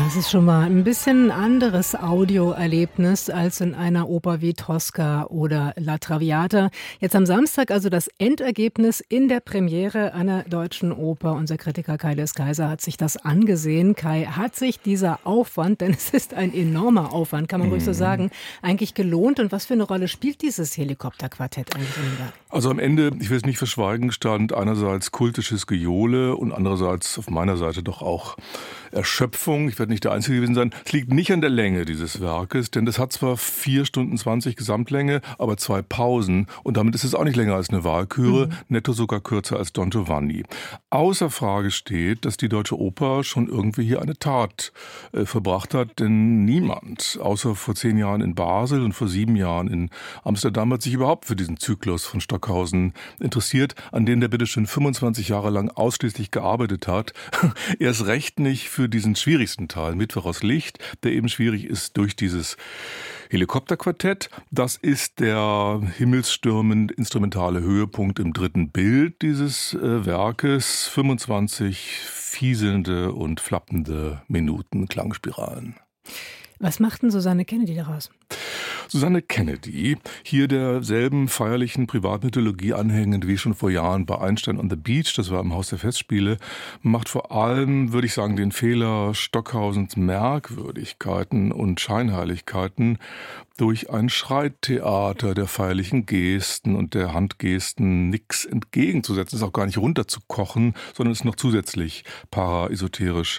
Das ist schon mal ein bisschen ein anderes Audioerlebnis als in einer Oper wie Tosca oder La Traviata. Jetzt am Samstag also das Endergebnis in der Premiere einer deutschen Oper. Unser Kritiker Kai Löss-Kaiser hat sich das angesehen. Kai, hat sich dieser Aufwand, denn es ist ein enormer Aufwand, kann man ruhig so sagen, eigentlich gelohnt? Und was für eine Rolle spielt dieses Helikopterquartett eigentlich in dem Werk? Also am Ende, ich will es nicht verschweigen, stand einerseits kultisches Gejohle und andererseits auf meiner Seite doch auch Erschöpfung. Ich werde nicht der Einzige gewesen sein. Es liegt nicht an der Länge dieses Werkes, denn das hat zwar 4 Stunden 20 Gesamtlänge, aber 2 Pausen. Und damit ist es auch nicht länger als eine Walküre, netto sogar kürzer als Don Giovanni. Außer Frage steht, dass die Deutsche Oper schon irgendwie hier eine Tat verbracht hat, denn niemand, außer vor 10 Jahren in Basel und vor 7 Jahren in Amsterdam, hat sich überhaupt für diesen Zyklus von Stockhausen interessiert, an dem der bitteschön 25 Jahre lang ausschließlich gearbeitet hat. Erst recht nicht für diesen schwierigsten Teil, Mittwoch aus Licht, der eben schwierig ist durch dieses Helikopterquartett. Das ist der himmelsstürmend instrumentale Höhepunkt im 3. Bild dieses Werkes. 25 fieselnde und flappende Minuten Klangspiralen. Was macht denn Susanne Kennedy daraus? Susanne Kennedy, hier derselben feierlichen Privatmythologie anhängend wie schon vor Jahren bei Einstein on the Beach, das war im Haus der Festspiele, macht vor allem, würde ich sagen, den Fehler, Stockhausens Merkwürdigkeiten und Scheinheiligkeiten durch ein Schreittheater der feierlichen Gesten und der Handgesten nichts entgegenzusetzen, es auch gar nicht runterzukochen, sondern es noch zusätzlich paraesoterisch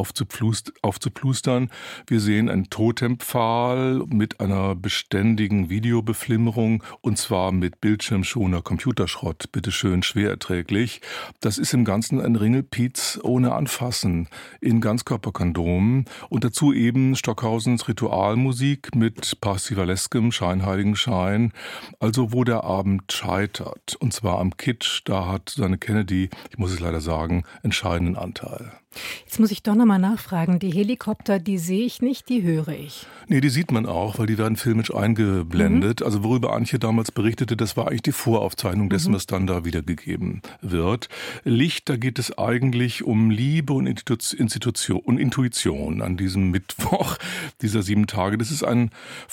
aufzuplustern. Wir sehen einen Totempfahl mit einer beständigen Videobeflimmerung und zwar mit bildschirmschoner Computerschrott, bitteschön schwer erträglich. Das ist im Ganzen ein Ringelpiez ohne Anfassen in Ganzkörperkondomen und dazu eben Stockhausens Ritualmusik mit passivaleskem, scheinheiligen Schein, also wo der Abend scheitert. Und zwar am Kitsch, da hat Susanne Kennedy, ich muss es leider sagen, entscheidenden Anteil. Jetzt muss ich doch nochmal nachfragen, die Helikopter, die sehe ich nicht, die höre ich. Nee, die sieht man auch, weil die werden filmisch eingeblendet. Also worüber Antje damals berichtete, das war eigentlich die Voraufzeichnung dessen, was dann da wiedergegeben wird. Licht, da geht es eigentlich um Liebe und Intuition an diesem Mittwoch dieser 7 Tage. Das ist ein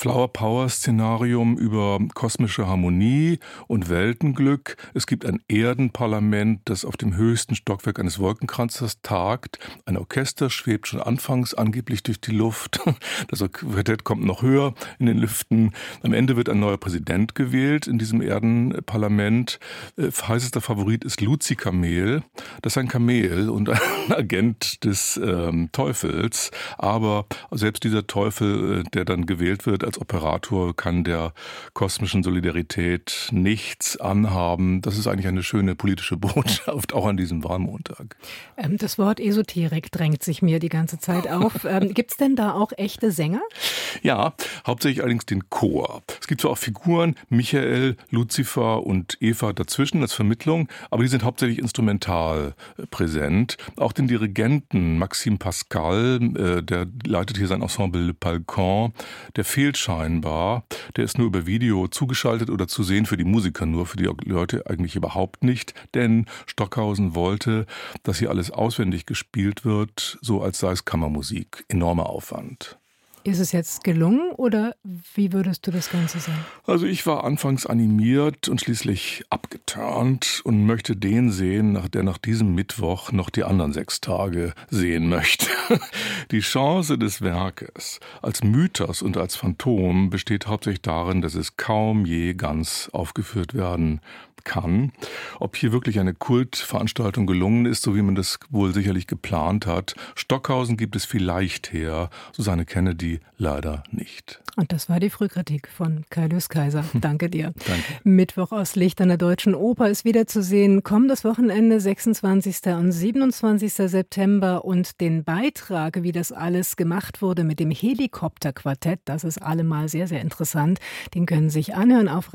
Flower-Power-Szenarium über kosmische Harmonie und Weltenglück. Es gibt ein Erdenparlament, das auf dem höchsten Stockwerk eines Wolkenkranzes tagt. Ein Orchester schwebt schon anfangs angeblich durch die Luft. Das Quartett kommt noch höher in den Lüften. Am Ende wird ein neuer Präsident gewählt in diesem Erdenparlament. Heißester Favorit ist Luzi Kamel. Das ist ein Kamel und ein Agent des Teufels. Aber selbst dieser Teufel, der dann gewählt wird als Operator, kann der kosmischen Solidarität nichts anhaben. Das ist eigentlich eine schöne politische Botschaft, auch an diesem Wahlmontag. Das Wort Esoterik drängt sich mir die ganze Zeit auf. Gibt es denn da auch echte Sänger? Ja, hauptsächlich allerdings den Chor. Es gibt zwar auch Figuren, Michael, Luzifer und Eva dazwischen als Vermittlung, aber die sind hauptsächlich instrumental präsent. Auch den Dirigenten Maxime Pascal, der leitet hier sein Ensemble Le Balcon, der fehlt scheinbar. Der ist nur über Video zugeschaltet oder zu sehen für die Musiker, nur für die Leute eigentlich überhaupt nicht. Denn Stockhausen wollte, dass hier alles auswendig gespielt wird, so als sei es Kammermusik. Enormer Aufwand. Ist es jetzt gelungen oder wie würdest du das Ganze sehen? Also ich war anfangs animiert und schließlich abgeturnt und möchte den sehen, der nach diesem Mittwoch noch die anderen 6 Tage sehen möchte. Die Chance des Werkes als Mythos und als Phantom besteht hauptsächlich darin, dass es kaum je ganz aufgeführt werden kann. Ob hier wirklich eine Kultveranstaltung gelungen ist, so wie man das wohl sicherlich geplant hat. Stockhausen gibt es vielleicht her, Susanne Kennedy leider nicht. Und das war die Frühkritik von Kai Löss-Kaiser. Danke dir. Danke. Mittwoch aus Licht an der Deutschen Oper ist wieder zu sehen. Kommendes Wochenende, 26. und 27. September. Und den Beitrag, wie das alles gemacht wurde mit dem Helikopterquartett, das ist allemal sehr, sehr interessant. Den können Sie sich anhören auf